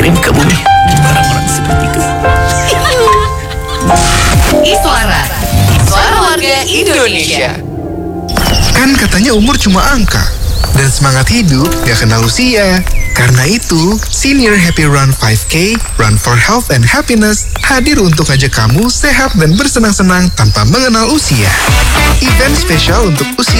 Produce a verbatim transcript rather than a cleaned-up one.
kirim ke bumi. Orang-orang seperti itu. Iswara, Suara Warga Indonesia. Kan katanya umur cuma angka, dan semangat hidup gak kenal usia. Karena itu, Senior Happy Run lima K, Run for Health and Happiness, hadir untuk ajak kamu sehat dan bersenang-senang tanpa mengenal usia. Event spesial untuk usia